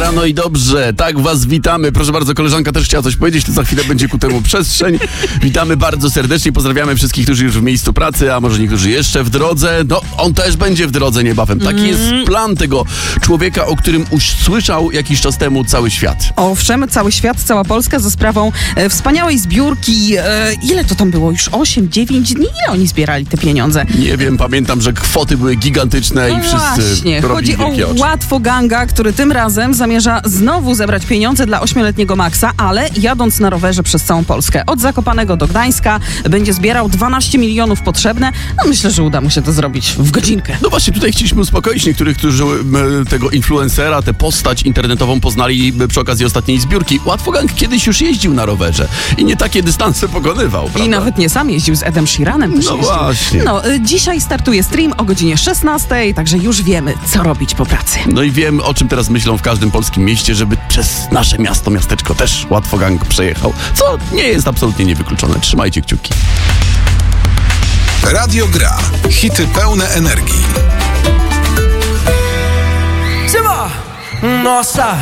rano i dobrze, tak was witamy. Proszę bardzo, koleżanka też chciała coś powiedzieć, to za chwilę będzie ku temu przestrzeń. Witamy bardzo serdecznie, pozdrawiamy wszystkich, którzy już w miejscu pracy, a może niektórzy jeszcze w drodze. No, on też będzie w drodze niebawem. Taki jest plan tego człowieka, o którym usłyszał jakiś czas temu cały świat. Owszem, cały świat, cała Polska za sprawą wspaniałej zbiórki. Ile to tam było? Już 8-9 dni? Ile oni zbierali te pieniądze? Nie wiem, pamiętam, że kwoty były gigantyczne i wszyscy Właśnie, robili chodzi wielkie o oczy. Łatwoganga, który tym razem zamierza znowu zebrać pieniądze dla 8-letniego Maxa, ale jadąc na rowerze przez całą Polskę. Od Zakopanego do Gdańska będzie zbierał 12 milionów potrzebne. No myślę, że uda mu się to zrobić w godzinkę. No właśnie, tutaj chcieliśmy uspokoić niektórych, którzy tego influencera, tę postać internetową poznali przy okazji ostatniej zbiórki. Łatwogang kiedyś już jeździł na rowerze i nie takie dystanse pokonywał, prawda? I nawet nie sam jeździł, z Edem Sheeranem też No jeździł. właśnie. No, dzisiaj startuje stream o godzinie 16, także już wiemy, co robić po pracy. No i wiem, o czym teraz myślą w każdym polskim mieście, żeby przez nasze miasto, miasteczko też Łatwogang przejechał, co nie jest absolutnie niewykluczone. Trzymajcie kciuki. Radio Gra. Hity pełne energii. Nossa,